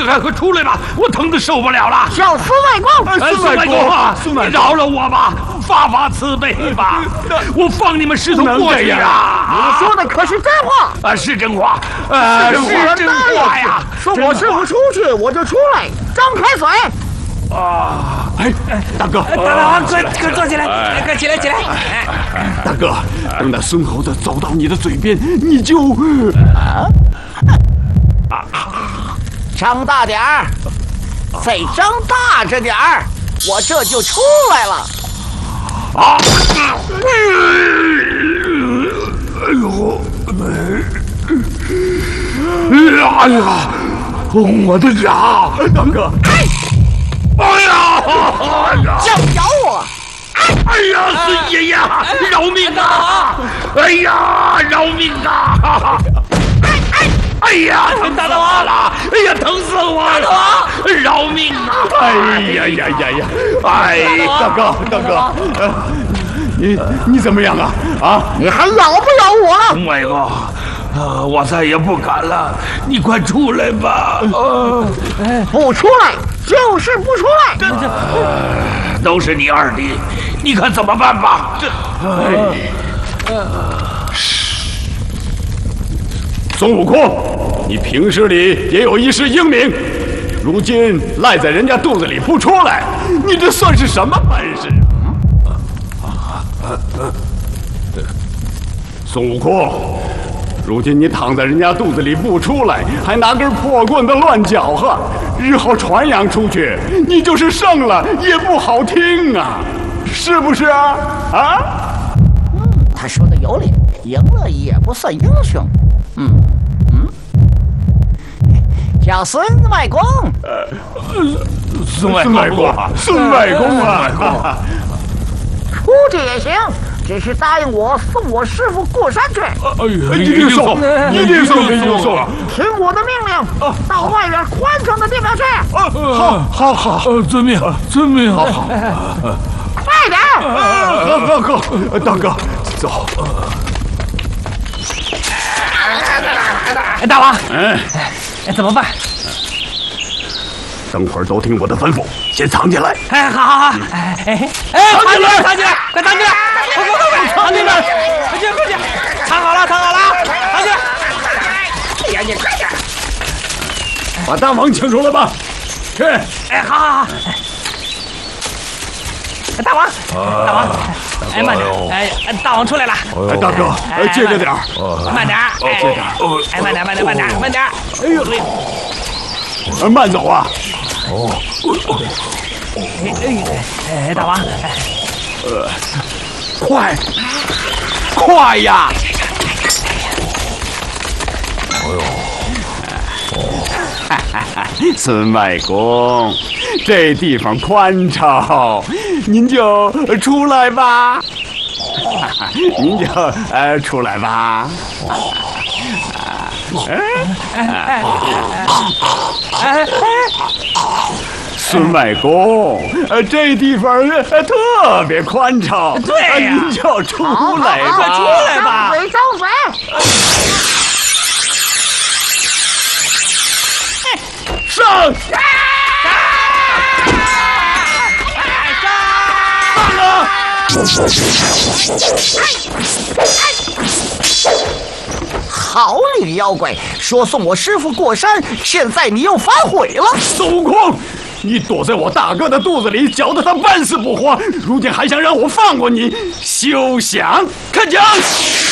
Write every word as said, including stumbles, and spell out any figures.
快快出来吧！我疼得受不了了。 叫孙外公， 孙外公啊，你饶了我吧，发发慈悲吧！我放你们师徒过去啊！ 你说的可是真话？ 啊，是真话，呃，是真话呀！ 说我师傅出去，我就出来，张开嘴。 啊！ 哎，大哥， 大王，快快坐起来，快起来起来！ 大哥，等那孙猴子走到你的嘴边，你就啊啊，张大点儿，再张大着点儿，我这就出来了。 啊！哎呦！哎呀！我的牙， 大哥！ 哎呀！ 想咬我！ 哎呀，孙爷爷，饶命啊！哎呀，饶命啊！哎哎！哎呀，疼死我了！哎呀，疼死我了！饶命啊！ 哎呀呀呀呀！哎，大哥，大哥，呃，你你怎么样啊？啊， 你还咬不咬我了？ 外公。呃，我再也不敢了，你快出来吧！呃， 不出来就是不出来， 这这、呃、都是你二弟，你看怎么办吧？这，哎， 孙悟空，你平时里也有一世英名，如今赖在人家肚子里不出来，你这算是什么本事？啊啊啊！孙悟空。如今你躺在人家肚子里不出来，还拿根破棍子乱搅和，日后传扬出去，你就是胜了也不好听啊，是不是啊？啊？ 嗯，他说的有理，赢了也不算英雄。嗯嗯，叫孙外公。 呃，孙外公， 孙外公啊！ 出去也行。只是答应我送我师傅过山去。 哎呀，一定送，一定送，一定送！ 听我的命令，到外边宽敞的地方去。 好，好，好， 遵命，遵命。 好好， 快点！ 好，好，好，大哥，走。 大王， 嗯， 怎么办？ 等会儿都听我的吩咐，先藏起来。 哎，好好好，哎哎哎，藏起来，藏起来，快藏起来！快快快快，藏起来！快去快去，藏好了，藏好了，藏起来！哎呀，你快点！ 把大王请出来吧。去。 哎，好好好。大王，大王，哎，慢点！哎，大王出来了。 哎，大哥，哎，借着点儿， 慢点！ 哎，借点儿。 哎，慢点，慢点，慢点，慢点！ 哎呦，慢走啊！哦。 哎哎哎，大王， 呃，快，快呀！哎呦，哈哈哈！孙外公，这地方宽敞，您就出来吧。您就呃出来吧。哎哎哎哎！孙外公，呃，这地方呃特别宽敞， 对呀、啊， 您就出来吧， 快出来吧！ 张嘴，张嘴！ 上！ 上啊！好你妖怪，说送我师傅过山，现在你又反悔了。 孙悟空，你躲在我大哥的肚子里，搅得他半死不活，如今还想让我放过你，休想！看枪！